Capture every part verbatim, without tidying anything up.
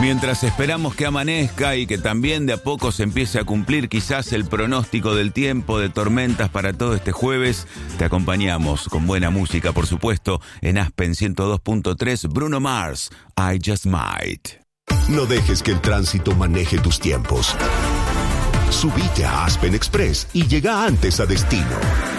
Mientras esperamos que amanezca y que también de a poco se empiece a cumplir quizás el pronóstico del tiempo de tormentas para todo este jueves, te acompañamos con buena música, por supuesto, en Aspen ciento dos punto tres, Bruno Mars, I Just Might. No dejes que el tránsito maneje tus tiempos. Subite a Aspen Express y llega antes a destino.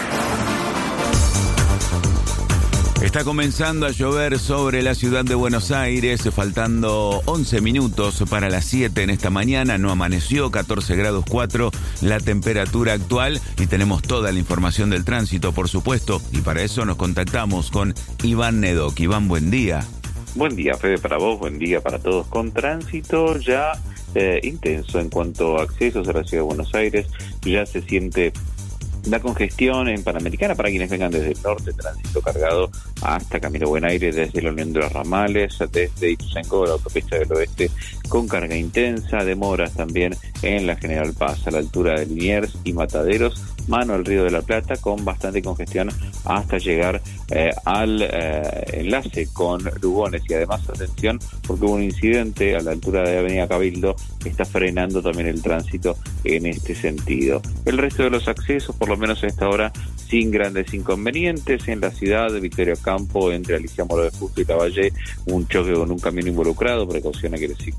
Está comenzando a llover sobre la ciudad de Buenos Aires, faltando once minutos para las siete en esta mañana. No amaneció, catorce grados cuatro la temperatura actual y tenemos toda la información del tránsito, por supuesto. Y para eso nos contactamos con Iván Nedoc. Iván, buen día. Buen día, Fede, para vos, buen día para todos. Con tránsito ya eh, intenso en cuanto a accesos a la ciudad de Buenos Aires, ya se siente la congestión en Panamericana para quienes vengan desde el norte, tránsito cargado hasta Camilo Buen Aire, desde la Unión de los Ramales, desde Ituzaingó, la autopista del oeste, con carga intensa, demoras también en la General Paz, a la altura de Liniers y Mataderos, mano al Río de la Plata, con bastante congestión hasta llegar eh, al eh, enlace con Lugones. Y además, atención, porque hubo un incidente a la altura de Avenida Cabildo que está frenando también el tránsito en este sentido. El resto de los accesos, por lo menos a esta hora, sin grandes inconvenientes. En la ciudad de Victoria Campo, entre Alicia Moro de Justo y Taballé, un choque con un camión involucrado, precaución a que